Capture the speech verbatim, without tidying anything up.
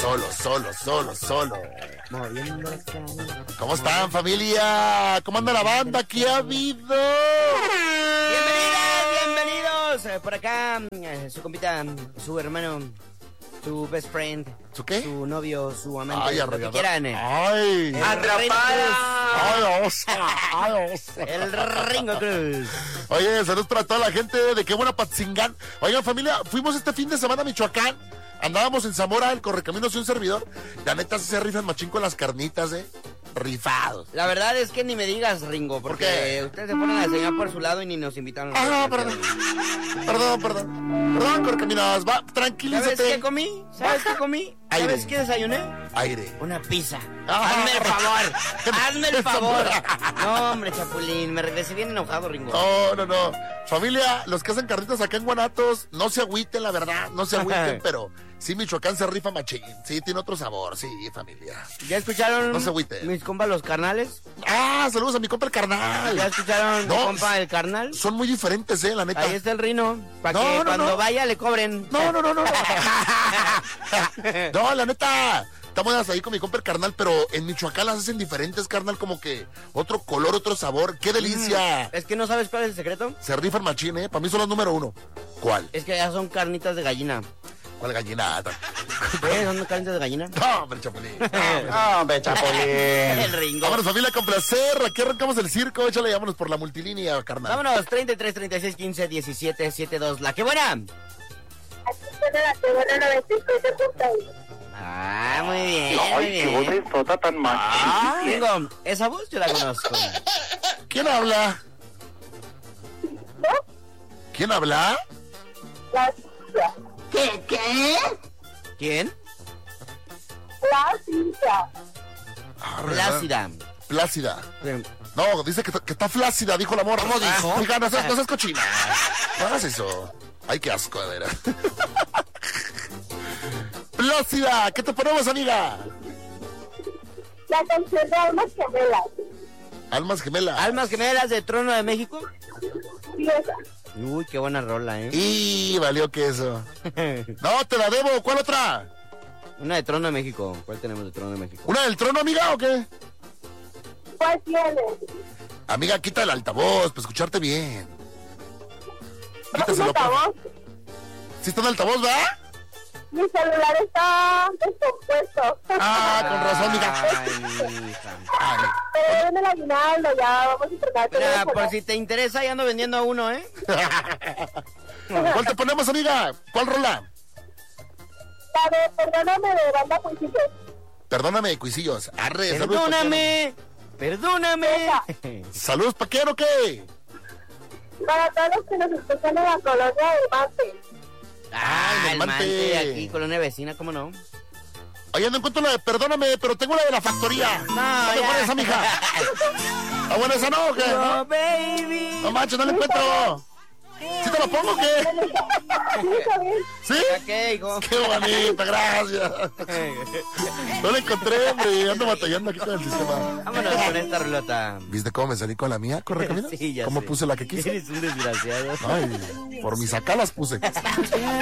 Solo, solo, solo, solo. Moviendo el canal. ¿Cómo están, familia? ¿Cómo anda la banda? ¿Qué ha habido? Bienvenidas, bienvenidos. Eh, Por acá, eh, su compita, su hermano, su best friend. ¿Su qué? Su novio, su amante. Ay, lo que arreglador. quieran. eh. Ay. El ¡Atrapada! Ay, osa. Ay, osa. El Ringo Cruz. Oye, saludos para toda la gente de Qué Buena Patzingán. Oigan, familia, fuimos este fin de semana a Michoacán. Andábamos en Zamora, el Correcaminos y un servidor. La neta sí se rifan machín con las carnitas, ¿eh? Rifados. La verdad es que ni me digas, Ringo, porque ¿Por qué? ustedes se ponen a enseñar por su lado y ni nos invitaron. Ah, perdón. Perdón, perdón. Perdón, Correcaminos. Va, tranquilízate. ¿Sabes qué comí? ¿Sabes qué comí? Aire. ¿Sabes qué desayuné? Aire. Una pizza. Ah, Hazme el favor. Hazme el Eso, favor. por- No, hombre, Chapulín. Me regresé bien enojado, Ringo. No, no, no. Familia, los que hacen carnitas acá en Guanatos, no se agüiten, la verdad, no se agüiten, pero sí, Michoacán se rifa machín. Sí, tiene otro sabor, sí, familia. ¿Ya escucharon No se agüiten. mis compas los carnales? Ah, saludos a mi compa el carnal. ¿Ya escucharon No, mi compa el carnal? Son muy diferentes, eh, la neta. Ahí está el Rino. Para No, que no, cuando no. vaya le cobren. No, no, no, no. No, la neta. Estamos ahí con mi compa el carnal, pero en Michoacán las hacen diferentes, carnal, como que otro color, otro sabor. ¡Qué delicia! ¿Es que no sabes cuál es el secreto? Se rifan machín, ¿eh? Para mí son los número uno. ¿Cuál? Es que ya son carnitas de gallina. ¿Cuál gallinata? ¿Eh? ¿Son carnitas de gallina? No, hombre, Chapulín. No, hombre, Chapulín. El Ringo. Vámonos, familia, con placer. Aquí arrancamos el circo. Échale, vámonos por la multilínea, carnal. Vámonos, treinta y tres, treinta y seis, quince, diecisiete, setenta y dos. ¡La que buena! Aquí suena la que buena noventa y siete punto uno. Ah, muy bien, muy Ay, qué bien. bonita tan Ah, machín. Ringo, esa voz yo la conozco. ¿Quién habla? ¿Quién habla? La silla. ¿Qué? ¿Qué? ¿Quién? La silla. Ah, Plácida. Plácida. No, dice que, que está flácida, dijo la morra. ¿Cómo dijo? Hija, no seas, no seas cochina. No hagas eso. Ay, qué asco, de veras. Plácida, ¿qué te ponemos, amiga? La canción de Almas Gemelas. Almas gemelas. Almas gemelas de Trono de México. Y esa. Uy, qué buena rola, ¿eh? Y valió que eso. No, te la debo. ¿Cuál otra? Una de Trono de México. ¿Cuál tenemos de Trono de México? ¿Una del trono, amiga, o qué? ¿Cuál tienes? Amiga, quita el altavoz para escucharte bien. ¿Un Quítaselo, por favor. altavoz? ¿Sí está en altavoz, ¿verdad? Mi celular está descompuesto. Ah, con razón, amiga. Ay, hija. Ay, Pero en el aguinaldo ya vamos a entregar Mira, teléfono. por si te interesa, ya ando vendiendo a uno, ¿eh? ¿cuál te ponemos, amiga? ¿Cuál rola? La de Perdóname de Banda Cuisillos. Perdóname, cuisillos. Arre, saludos, Perdóname, perdóname. paquero. ¿Saludos, paquero, o qué? Para todos los que nos escuchan en la colonia del Mate. Ah, del el Mante. Mante de aquí, colonia vecina, ¿cómo no? Oye, no encuentro la de Perdóname, pero tengo la de la factoría. No, ¿Dónde ya. pones esa, mija? ¿Está buena esa, no, o qué? Oh, baby. No manches, no la encuentro. ¿Sí te la pongo o qué? Sí, está bien. ¿Sí? ¿Qué, hijo? Qué bonita, gracias. No la encontré, hombre. Ando batallando aquí con el sistema. Vámonos con esta rolota. ¿Viste cómo me salí con la mía? ¿Corre camino? Sí, ya ¿Cómo sé. puse la que quise? Eres un desgraciado. Ay, por mis acá las puse.